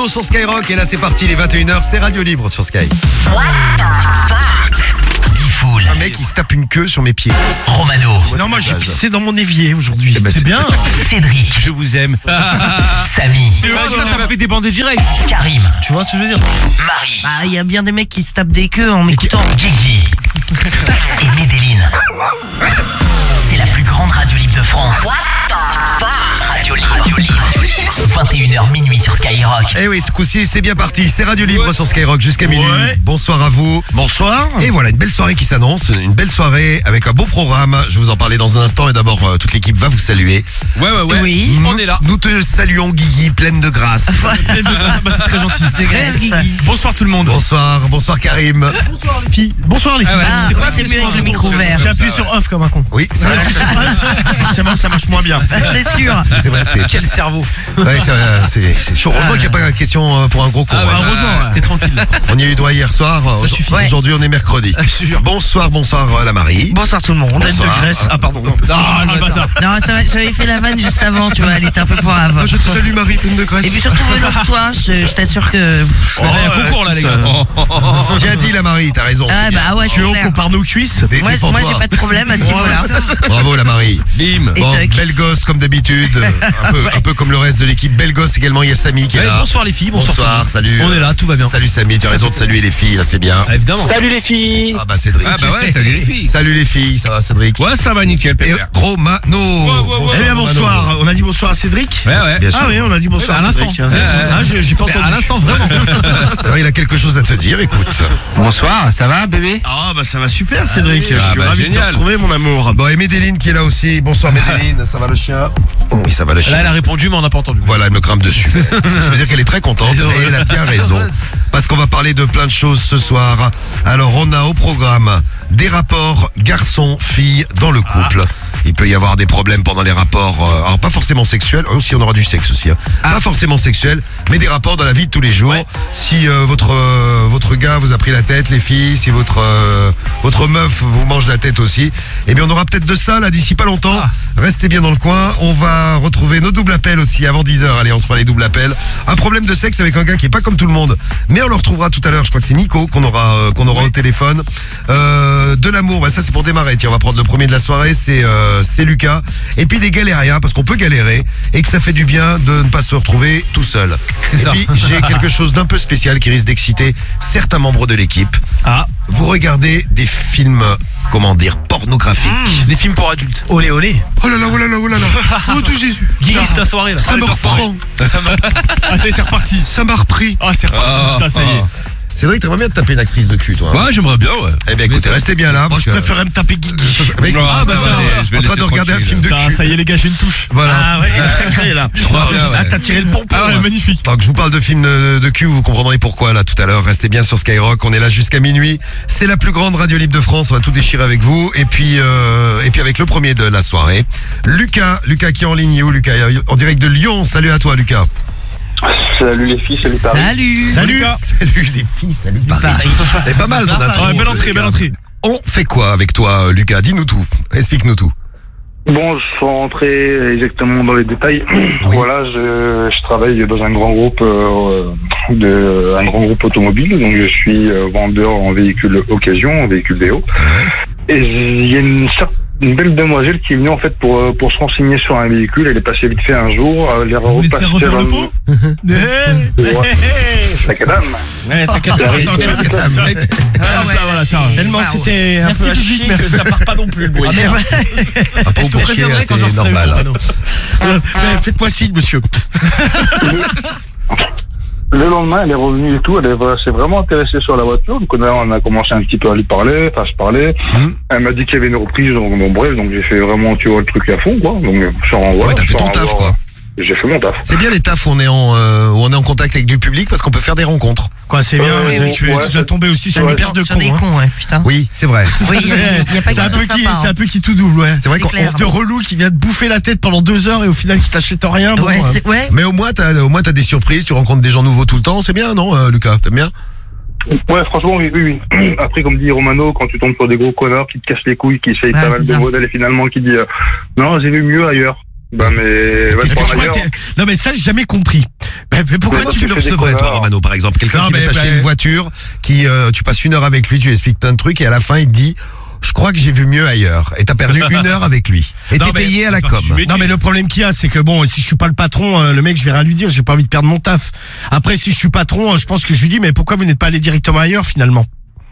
Romano sur Skyrock. Et là, c'est parti, les 21h, c'est Radio Libre sur Sky. What the fuck? D-Fool. Un mec, il se tape une queue sur mes pieds. Romano. Non, moi j'ai pissé dans mon évier aujourd'hui. Eh ben, c'est bien. Cédric. Je vous aime. Samy. Ça m'a fait débander direct. Karim. Tu vois ce que je veux dire? Marie. Bah, il y a bien des mecs qui se tapent des queues en m'écoutant. Guigui. Et Médéline. C'est la plus grande radio libre de France. What the fuck? Radio Libre. 21h minuit sur Skyrock. Eh oui, ce coup-ci, c'est bien parti. C'est Radio Libre sur Skyrock jusqu'à minuit. Ouais. Bonsoir à vous. Bonsoir. Et voilà, une belle soirée qui s'annonce. Une belle soirée avec un beau programme. Je vais vous en parler dans un instant. Et d'abord, toute l'équipe va vous saluer. Ouais. Oui. On est là. Nous te saluons, Guigui, pleine de grâce. C'est très gentil. C'est grâce. Bonsoir tout le monde. Bonsoir Karim. Bonsoir les filles. Ah, C'est ça pas c'est mieux avec le micro vert. J'appuie sur off comme un con. Oui, c'est vrai. Ça marche moins bien. C'est sûr. C'est vrai, Quel cerveau. ouais, c'est chaud. Heureusement qu'il n'y a pas de question pour un gros con. Ah ouais, hein. heureusement, ouais. T'es tranquille. On y a eu droit hier soir. suffit. Aujourd'hui, on est mercredi. sûr. Bonsoir la Marie. Bonsoir tout le monde. Tête de Grèce. Ah pardon. Non. Ah, le bâtard. Non, ça va, j'avais fait la vanne juste avant, tu vois, elle était un peu poivre. Je te salue Marie, pleine de grâce. Et puis surtout venant de toi, je t'assure que... Il y a un concours là, les gars. Tiens, dis la Marie, t'as raison. Ah c'est bien. bah ouais, Tu c'est es haut clair. qu'on part nos cuisses. Des- Moi défends-toi. j'ai pas de problème à ce niveau-là. Bravo la Marie. Bim. Et Bon, toc. belle gosse comme d'habitude, un peu comme le reste de l'équipe. Belle gosse également, il y a Samy qui est Ouais, là. bonsoir les filles, bonsoir. tout le monde. Salut. On est là, tout va bien. Salut Samy, tu as raison de saluer les filles, là c'est bien. Ah, évidemment. Salut les filles. Ah bah Cédric. Ah bah ouais, salut les filles. Salut les filles, ça va Cédric? Ouais, ça va nickel, Et pépère. Romano. Eh bien Romano. bonsoir. On a dit bonsoir à Cédric. Ouais. Bien sûr. Ah oui, on a dit bonsoir À à l'instant. Cédric. Ah, j'ai pas entendu. À l'instant, vraiment. Alors, il a quelque chose à te dire, écoute. Bonsoir, ça va bébé? Ah bah ça va super Cédric. Je Ah, suis bah, ravi de te génial. retrouver mon amour. Bon, et Médéline qui est là aussi. Bonsoir Médéline, ça va le chien? Oh, oui, ça va le chien. Là, elle a répondu, mais on n'a pas entendu. Voilà, elle me grimpe dessus. Ça veut dire qu'elle est très contente et elle a bien raison. Parce qu'on va parler de plein de choses ce soir. Alors, on a au programme des rapports garçons-filles dans le couple. Il peut y avoir des problèmes pendant les rapports, alors pas forcément sexuels, aussi on aura du sexe aussi, hein. Pas forcément sexuels, mais des rapports dans la vie de tous les jours. Ouais. Si votre gars vous a pris la tête, les filles, si votre meuf vous mange la tête aussi, eh bien on aura peut-être de ça là d'ici pas longtemps. Restez bien dans le coin, on va retrouver nos doubles appels aussi avant 10h. Allez, on se fera les doubles appels. Un problème de sexe avec un gars qui est pas comme tout le monde, mais on le retrouvera tout à l'heure. Je crois que c'est Nico qu'on aura au téléphone. De l'amour, bah ça c'est pour démarrer. Tiens, on va prendre le premier de la soirée, c'est Lucas. Et puis des galériens, parce qu'on peut galérer et que ça fait du bien de ne pas se retrouver tout seul. C'est Et ça. puis j'ai quelque chose d'un peu spécial qui risque d'exciter certains membres de l'équipe. Ah, Vous regardez des films, comment dire, pornographiques. des films pour adultes. Olé olé. Oh là là, oh là là, oh là là. Oh tout Jésus. Guy, c'est ta soirée là. Ça me reprend. Ah, ça y est, c'est reparti. Ça m'a repris. Ah, c'est reparti. Putain, ça y est. Cédric, t'aimerais bien te taper une actrice de cul, toi. Hein. Ouais, j'aimerais bien, ouais. Eh bien écoutez, restez bien là. Moi parce je que- préférais me taper Guigui. Mec, Ah, bah, en tiens, train je vais en train laisser de regarder un tranquille. film de Putain, cul. ça y est, les gars, j'ai une touche. Voilà. Ah ouais, il est sacré là. crois bien, ouais. Ah t'as tiré le pompon. Ah ouais, là. magnifique. Donc je vous parle de films de cul, vous comprendrez pourquoi là tout à l'heure. Restez bien sur Skyrock, on est là jusqu'à minuit. C'est la plus grande radio libre de France, on va tout déchirer avec vous. Et puis avec le premier de la soirée, Lucas qui est en ligne. Il est où Lucas? En direct de Lyon. Salut à toi Lucas. Salut les filles, salut Paris. Salut. Salut. Salut les filles, salut Paris. C'est pas mal ton intro. Ouais, belle entrée, Lucas. belle entrée. On fait quoi avec toi Lucas? Dis-nous tout, explique-nous tout. Bon, je vais rentrer exactement dans les détails. Voilà, je travaille dans un grand groupe un grand groupe automobile, donc je suis vendeur en véhicule occasion, en véhicule VO. Et il y a une belle demoiselle qui est venue en fait pour se renseigner sur un véhicule. Elle est passée vite fait un jour. Elle est Vous voulez se repassée faire refaire dans le pot? Macadam. Ouais, t'inquiète pas. Voilà, tiens. Tellement Wow. c'était un peu à public, chier merci. que ça part pas non plus le bruit. Ah, pas vous pour chier, c'est normal. Faites-moi signe, monsieur. Le lendemain, elle est revenue et tout. Elle s'est vraiment intéressée sur la voiture. Donc on a commencé un petit peu à lui parler, enfin se parler. Elle m'a dit qu'il y avait une reprise. Donc bref, donc j'ai fait vraiment tu vois le truc à fond quoi. Donc je suis renvoie. Ouais, t'as fait ton taf quoi. J'ai fait mon taf. C'est bien les tafs où on est en contact avec du public parce qu'on peut faire des rencontres. Quoi, c'est bien. Tu dois tomber aussi sur des paires de Sur des cons. cons, ouais, putain. Oui, c'est vrai. Oui, il y a pas C'est un que peu ça qui, sympa. c'est un peu qui tout double, ouais. C'est vrai qu'on clair. De relou qui vient te bouffer la tête pendant 2 heures et au final qui t'achète rien. Bon, Ouais, ouais. Mais au moins t'as des surprises, tu rencontres des gens nouveaux tout le temps, c'est bien, non, Lucas? T'aimes bien? Ouais, franchement, oui. Après, comme dit Romano, quand tu tombes sur des gros connards qui te cassent les couilles, qui essayent Ah, pas mal c'est de ça. modèles et finalement qui dit non, j'ai vu mieux ailleurs. Bah, mais, Qu'est-ce que tu crois Non, mais ça, j'ai jamais compris. Mais pourquoi Comment tu tu le fais des recevrais, toi, connards. Romano, par exemple? Quelqu'un Non, qui veut mais, t'acheter une voiture, qui, tu passes 1 heure avec lui, tu lui expliques plein de trucs, et à la fin, il te dit, je crois que j'ai vu mieux ailleurs. Et t'as perdu 1 heure avec lui. Et Non, t'es mais payé à la com. Non, mais le problème qu'il y a, c'est que bon, si je suis pas le patron, le mec, je vais rien lui dire, j'ai pas envie de perdre mon taf. Après, si je suis patron, je pense que je lui dis, mais pourquoi vous n'êtes pas allé directement ailleurs, finalement?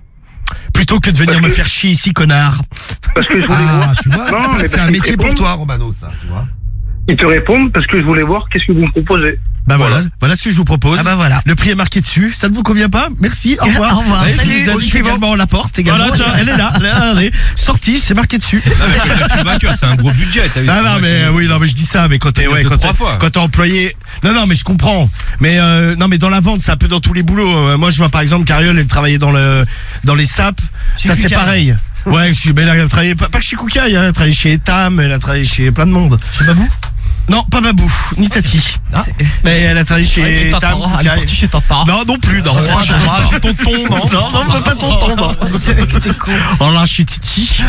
Plutôt que de venir me faire chier ici, connard. Parce que je voulais Ah, voir. tu vois, Non, ça, mais c'est parce un qu'ils métier pour répondent. toi, Romano, ça, tu vois. Ils te répondent parce que je voulais voir qu'est-ce que vous me proposez. Bah voilà ce que je vous propose. Ah bah voilà. Le prix est marqué dessus, ça ne vous convient pas? Merci, au revoir. Au revoir, Allez, je salut. vous indique Suivant. également la porte également. Voilà, tiens. Elle est là, regardez. Sortie, c'est marqué dessus. C'est un gros budget. t'as vu. Ah non mais oui non mais je dis ça mais quand t'es Deux, trois fois. quand t'es employé non mais je comprends mais non mais dans la vente c'est un peu dans tous les boulots. Moi je vois par exemple Cariole elle travaillait dans les SAP, ça c'est pareil. Ouais, mais elle a travaillé pas chez Koukaï, elle a travaillé chez Etam, elle a travaillé chez plein de monde. Chez Babou? Non, pas Babou, ni Tati. Ah. Mais elle a travaillé chez Etam, Elle est Koukaï. partie chez Tata. Non, non plus, non. Ah, Chez tonton, non, pas tonton, non. Oh là, chez Titi.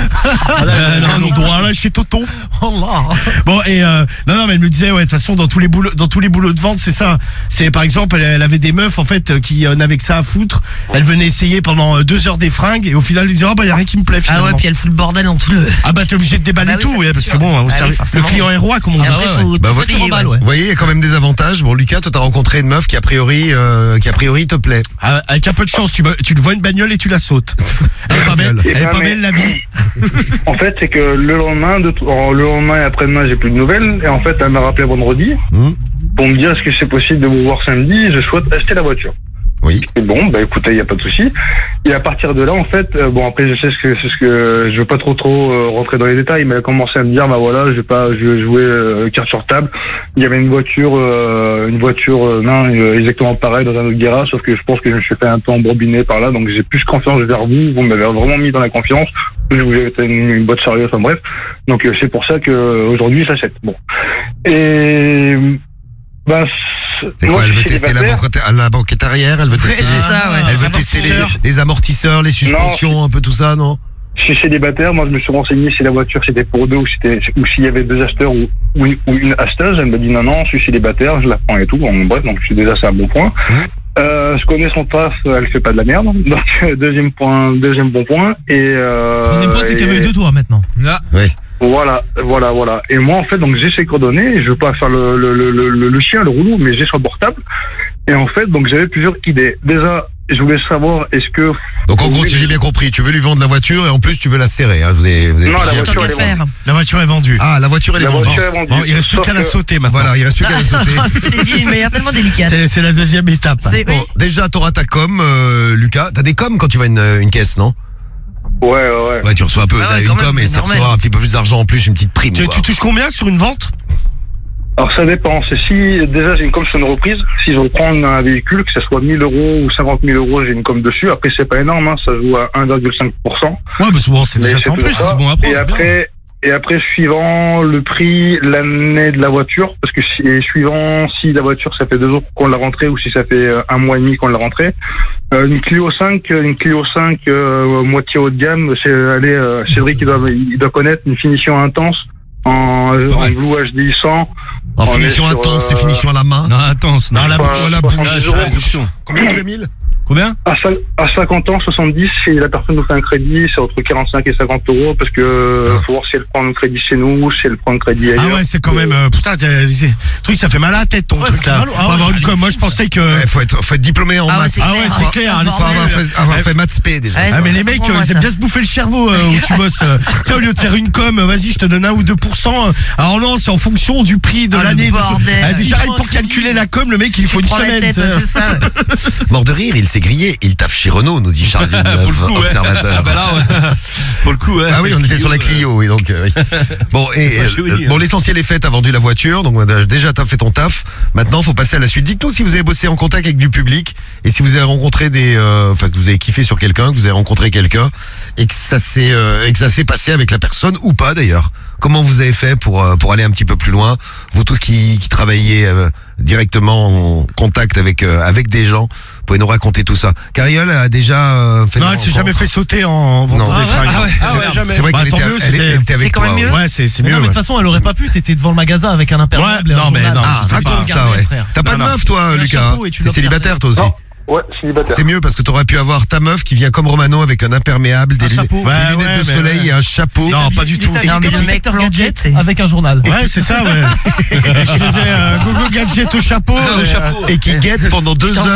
Non, droit là, chez Tonton. Oh là. Bon, et, non, mais elle me disait, ouais, de toute façon, dans tous les boulots de vente, c'est ça. C'est, par exemple, elle avait des meufs, en fait, qui n'avaient que ça à foutre. Elle venait essayer pendant 2 heures des fringues, et au final, elle disait, oh, bah, y a rien qui me plaît, Ah finalement. ouais, puis elle fout le bordel dans tout le. Ah bah t'es obligé de déballer Ah bah oui, tout, ça, ouais, c'est parce sûr. que bon, Ah oui, le forcément. client est roi, comme on Et dit. après, faut Bah, tout voilà. trier, ouais. ouais. Vous voyez, il y a quand même des avantages. Bon, Lucas, toi, t'as rencontré une meuf qui a priori te plaît. Ah, avec un peu de chance, tu te vois une bagnole et tu la sautes. Elle est pas belle, Eh elle est ben, pas mais- belle la vie. En fait, c'est que le lendemain et après-demain, j'ai plus de nouvelles. Et en fait, elle m'a rappelé vendredi pour me dire est-ce que c'est possible de vous voir samedi. Je souhaite acheter la voiture. Oui. Et bon, bah écoutez, il y a pas de souci. Et à partir de là, en fait, bon après, je sais ce que je veux pas trop rentrer dans les détails, mais elle a commencé à me dire, bah voilà, je vais jouer carte sur table. Il y avait une voiture, exactement pareille dans un autre garage, sauf que je pense que je me suis fait un peu embobiner par là, donc j'ai plus confiance vers vous. Vous m'avez vraiment mis dans la confiance. Je vous ai été une boîte sérieuse, enfin bref. Donc c'est pour ça que aujourd'hui, j'achète. Bon. Et bah C'est quoi, elle veut tester la banquette arrière, elle veut tester, c'est ça, ouais. elle veut Les tester amortisseurs. les amortisseurs, les suspensions, un peu tout ça, non? Je suis célibataire, moi je me suis renseigné si la voiture c'était pour deux ou s'il y avait 2 acheteurs ou une acheteuse. Elle m'a dit non, je suis célibataire, je la prends et tout. Bon, bref, donc je suis déjà, c'est un bon point. Je connais son taf, elle fait pas de la merde. Donc deuxième bon point. Et Troisième point, c'est qu'elle veut eu 2 tours maintenant. Oui. Voilà. Et moi, en fait, donc j'ai ses coordonnées. Je veux pas faire le chien, le roulou, mais j'ai son portable. Et en fait, donc j'avais plusieurs idées. Déjà, je voulais savoir, est-ce que... Donc en gros, si j'ai bien compris, tu veux lui vendre la voiture et en plus tu veux la serrer. Hein. Vous avez Non, la plusieurs- Tant voiture, qu'à elle est faire. La voiture est vendue. Ah, la voiture elle est La vendue. voiture est vendue. Bon, il reste plus Sauf qu'à la que- sauter maintenant. Voilà, il reste plus qu'à la sauter. C'est dit une manière tellement délicate. C'est la deuxième étape. C'est- Bon, oui. déjà, t'auras ta com, Lucas. T'as des coms quand tu vas à une caisse, non? Ouais. Ouais, tu reçois un peu Ah ouais, une quand com même, et c'est ça normal. reçoit un petit peu plus d'argent en plus, une petite prime. Tu quoi. touches combien sur une vente? Alors ça dépend. C'est si déjà j'ai une com sur une reprise, si je reprends un véhicule, que ce soit 1 000 euros ou 50 000 euros, j'ai une com dessus. Après c'est pas énorme, hein, ça joue à 1,5%. Ouais, bah c'est bon, c'est Mais déjà ça en toujours plus. ça. c'est bon à prendre, Et c'est après, suivant le prix, l'année de la voiture, parce que suivant si la voiture ça fait 2 jours qu'on l'a rentrée ou si ça fait 1 mois et demi qu'on l'a rentrée, une Clio 5 moitié haut de gamme, Cédric il doit connaître une finition intense en Blue HD 100. En On finition est sur, intense, c'est finition à la main. Non, attends, Non, la Enfin, bouche, la 70 euros. bouche. Combien tu fais 1000? Combien? À 50 ans, 70, si la personne nous fait un crédit, c'est entre 45 et 50 euros, parce que faut voir si elle prend un crédit chez nous, si elle prend un crédit ailleurs. Ah ouais, c'est quand même putain, le truc ça fait mal à la tête ton truc là. Pour avoir une com, moi je pensais que Ouais, faut être diplômé en Ah ouais, maths. c'est Ah ouais, clair. c'est clair, Ah, les Faut avoir fait maths spé déjà. Ouais, ah mais ça, les mecs comprends, moi, ils aiment ça. bien se bouffer le cerveau où tu bosses. Tiens, au lieu de faire une com, vas-y, je te donne 1 ou 2%. Alors non, c'est en fonction du prix de Ah, le l'année. du bordel. truc. Ah, déjà rien que pour calculer la com, le mec il faut une Prends la semaine. tête, c'est- c'est ça. Mort de rire, il s'est grillé. Il taffe chez Renault, nous dit Charles Pour le Villeneuve, coup, ouais. observateur. Ah bah là, ouais. Pour le coup, ouais. Ah oui, on était sur la Clio, oui, donc oui. Bon, et oui. bon, l'essentiel est fait, t'as vendu la voiture, donc déjà t'as fait ton taf. Maintenant, faut passer à la suite. Dites-nous si vous avez bossé en contact avec du public et si vous avez rencontré que vous avez kiffé sur quelqu'un, que vous avez rencontré quelqu'un et que ça s'est passé avec la personne ou pas d'ailleurs. Comment vous avez fait pour aller un petit peu plus loin, vous tous qui travaillez directement en contact avec des gens, pouvez nous raconter tout ça. Carriole a déjà fait. Non, elle s'est jamais fait sauter en vendant des fringues. jamais. C'est vrai Bah, qu'elle tant était, mieux, elle c'était- était avec C'est quand toi. même mieux. Ouais, c'est Mais mieux. non, mais de ouais. toute façon, elle aurait pas pu. T'étais devant le magasin avec un imperméable. Ouais, et un non, mais journal. non, Ah, Tu raconte peux ça, regarder, ouais. frère. T'as pas de Non, meuf, toi, Un Lucas? chapeau et tu T'es célibataire, toi aussi? Non. Ouais, célibataire. C'est mieux parce que t'aurais pu avoir ta meuf qui vient comme Romano avec un imperméable, des chapeau. des Ouais, lunettes de mais soleil ouais. et un chapeau. Non, pas du tout. Il était Non, mais comme le mec inspecteur planqué, gadget c'est- avec un journal. Ouais, c'est ça, ouais. Et je faisais Gogo Gadget au chapeau. Au chapeau. Et qui guette pendant 2 heures.